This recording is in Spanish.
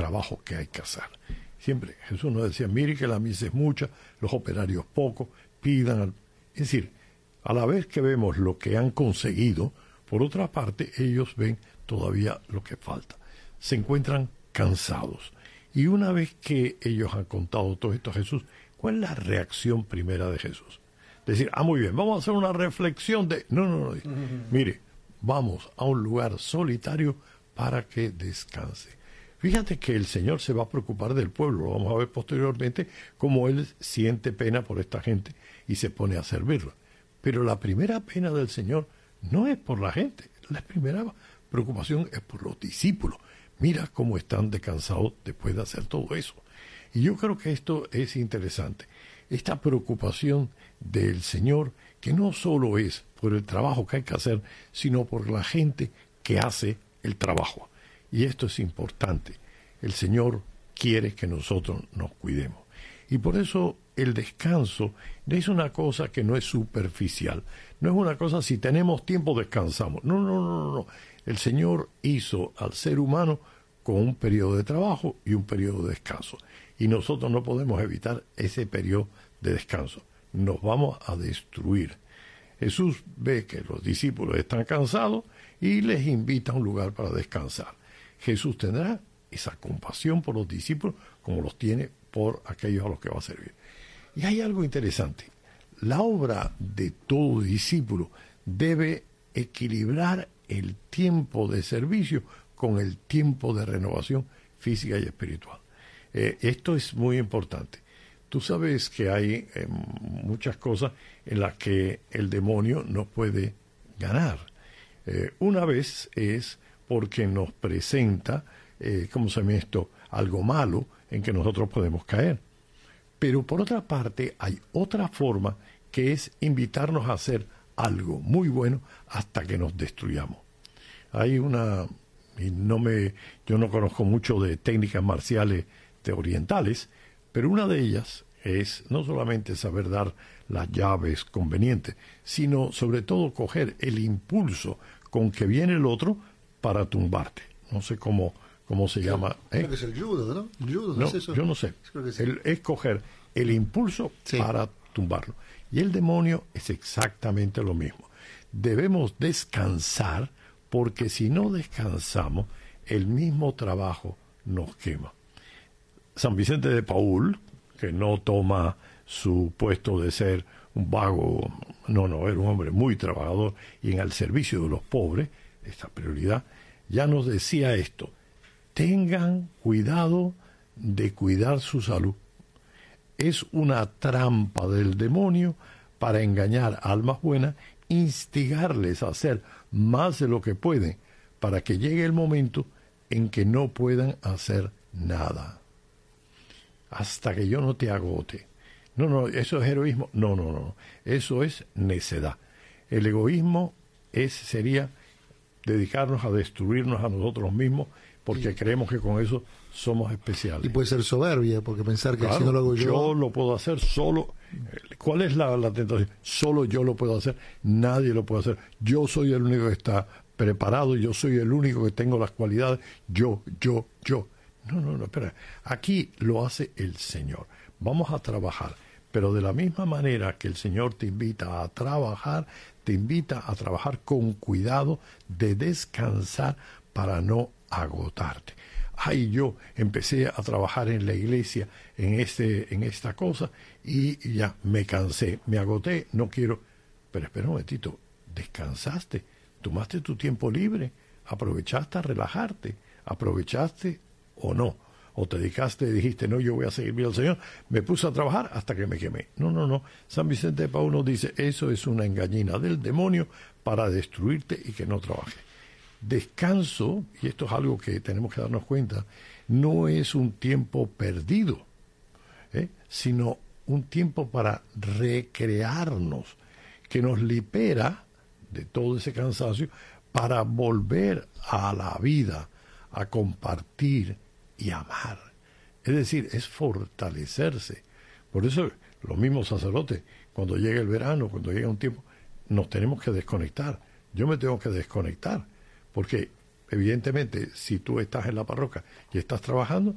trabajo que hay que hacer. Siempre Jesús nos decía, mire que la mies es mucha, los operarios pocos, pidan. Es decir, a la vez que vemos lo que han conseguido, por otra parte, ellos ven todavía lo que falta. Se encuentran cansados. Y una vez que ellos han contado todo esto a Jesús, ¿cuál es la reacción primera de Jesús? Decir, muy bien, vamos a hacer una reflexión de... No. Mire, vamos a un lugar solitario para que descanse. Fíjate que el Señor se va a preocupar del pueblo. Lo vamos a ver posteriormente cómo Él siente pena por esta gente y se pone a servirla. Pero la primera pena del Señor no es por la gente. La primera preocupación es por los discípulos. Mira cómo están descansados después de hacer todo eso. Y yo creo que esto es interesante. Esta preocupación del Señor, que no solo es por el trabajo que hay que hacer, sino por la gente que hace el trabajo. Y esto es importante. El Señor quiere que nosotros nos cuidemos. Y por eso el descanso es una cosa que no es superficial. No es una cosa, si tenemos tiempo, descansamos. No. El Señor hizo al ser humano con un periodo de trabajo y un periodo de descanso. Y nosotros no podemos evitar ese periodo de descanso. Nos vamos a destruir. Jesús ve que los discípulos están cansados y les invita a un lugar para descansar. Jesús tendrá esa compasión por los discípulos como los tiene por aquellos a los que va a servir. Y hay algo interesante. La obra de todo discípulo debe equilibrar el tiempo de servicio con el tiempo de renovación física y espiritual. Esto es muy importante. Tú sabes que hay muchas cosas en las que el demonio no puede ganar. Una vez es porque nos presenta, ¿cómo se llama esto?, algo malo en que nosotros podemos caer. Pero por otra parte hay otra forma que es invitarnos a hacer algo muy bueno hasta que nos destruyamos. Hay una, yo no conozco mucho de técnicas marciales orientales, pero una de ellas es no solamente saber dar las llaves convenientes, sino sobre todo coger el impulso con que viene el otro para tumbarte. No sé cómo se llama. Creo que es el judo, ¿no? El judo, ¿no es eso? Yo no sé. Creo que sí. Es coger el impulso para tumbarlo. Y el demonio es exactamente lo mismo. Debemos descansar porque si no descansamos, el mismo trabajo nos quema. San Vicente de Paúl, que no toma su puesto de ser un vago, no, era un hombre muy trabajador y en el servicio de los pobres, esta prioridad, ya nos decía esto: tengan cuidado de cuidar su salud. Es una trampa del demonio para engañar a almas buenas, instigarles a hacer más de lo que pueden, para que llegue el momento en que no puedan hacer nada. Hasta que yo no te agote. No, eso es heroísmo. No. Eso es necedad. El egoísmo sería dedicarnos a destruirnos a nosotros mismos porque creemos que con eso somos especiales. Y puede ser soberbia, porque pensar que claro, si no lo hago yo lo puedo hacer solo. ¿Cuál es la tentación? Solo yo lo puedo hacer, nadie lo puede hacer. Yo soy el único que está preparado, yo soy el único que tengo las cualidades, yo. No, espera. Aquí lo hace el Señor. Vamos a trabajar, pero de la misma manera que el Señor te invita a trabajar, te invita a trabajar con cuidado de descansar para no agotarte. Yo empecé a trabajar en la iglesia en esta cosa y ya me cansé, me agoté, no quiero. Pero espera un momentito, descansaste, tomaste tu tiempo libre, aprovechaste a relajarte, aprovechaste o no, o te dedicaste y dijiste, no, yo voy a seguir viendo al Señor, me puse a trabajar hasta que me quemé. No. San Vicente de Paúl nos dice, eso es una engañina del demonio para destruirte y que no trabajes. Descanso, y esto es algo que tenemos que darnos cuenta, no es un tiempo perdido, sino un tiempo para recrearnos, que nos libera de todo ese cansancio para volver a la vida, a compartir y amar. Es decir, es fortalecerse. Por eso los mismos sacerdotes, cuando llega el verano, cuando llega un tiempo, nos tenemos que desconectar. Yo me tengo que desconectar, porque evidentemente si tú estás en la parroquia y estás trabajando,